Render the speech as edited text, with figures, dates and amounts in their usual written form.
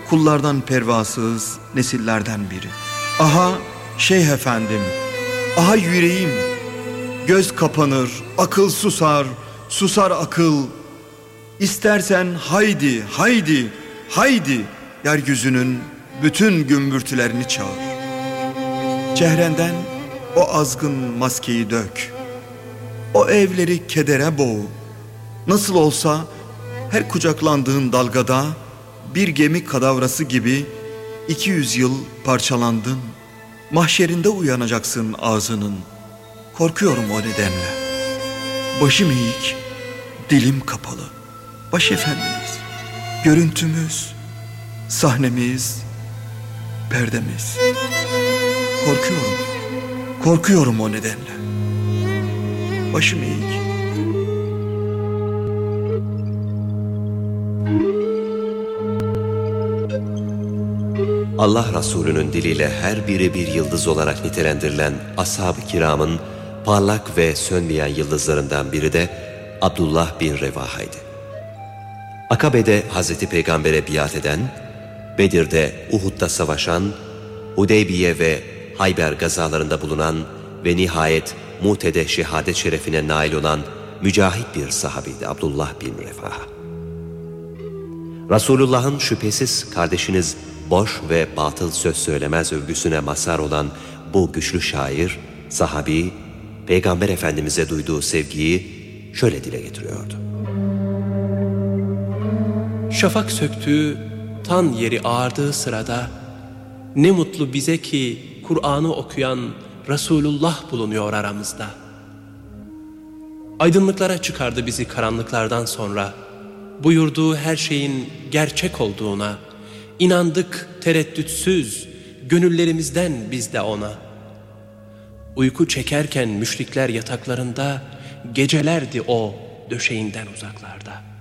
kullardan pervasız nesillerden biri. Aha Şeyh Efendim, aha yüreğim, göz kapanır, akıl susar, susar akıl. İstersen haydi, haydi, haydi, yeryüzünün bütün gümbürtülerini çağır. Çehrenden o azgın maskeyi dök, o evleri kedere boğ. Nasıl olsa her kucaklandığın dalgada bir gemi kadavrası gibi 200 yıl parçalandın. Mahşerinde uyanacaksın ağzının. Korkuyorum o nedenle. Başım eğik, dilim kapalı. Başefendimiz, görüntümüz, sahnemiz, perdemiz. Korkuyorum, korkuyorum o nedenle. Başım eğik. Allah Resulü'nün diliyle her biri bir yıldız olarak nitelendirilen ashab-ı kiramın parlak ve sönmeyen yıldızlarından biri de Abdullah bin Revaha'ydı. Akabe'de Hazreti Peygamber'e biat eden, Bedir'de, Uhud'da savaşan, Hudeybiye ve Hayber gazalarında bulunan ve nihayet Mu'te'de şehadet şerefine nail olan mücahit bir sahabiydi Abdullah bin Revaha. Resulullah'ın şüphesiz kardeşiniz boş ve batıl söz söylemez övgüsüne mazhar olan bu güçlü şair, sahabi, Peygamber Efendimiz'e duyduğu sevgiyi şöyle dile getiriyordu. Şafak söktüğü, tan yeri ağardığı sırada ne mutlu bize ki Kur'an'ı okuyan Resulullah bulunuyor aramızda. Aydınlıklara çıkardı bizi karanlıklardan sonra. Buyurduğu her şeyin gerçek olduğuna inandık tereddütsüz, gönüllerimizden biz de ona. Uyku çekerken müşrikler yataklarında, gecelerdi o döşeğinden uzaklarda.